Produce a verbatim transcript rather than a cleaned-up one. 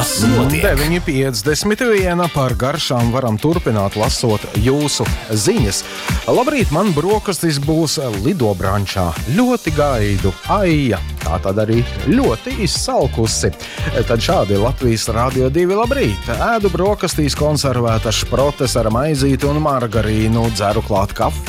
Kas notiek? deviņi piecdesmit viena par garšām varam turpināt lasot jūsu ziņas. Labrīt, man brokastis būs lidobrančā. Ļoti gaidu. Aija, tā tad arī ļoti izsalkusi. Tad šādi Latvijas Radio divi labrīt. Ēdu brokastīs konservētas šprotes ar maizīti un margarīnu, dzeru klāt kafiju.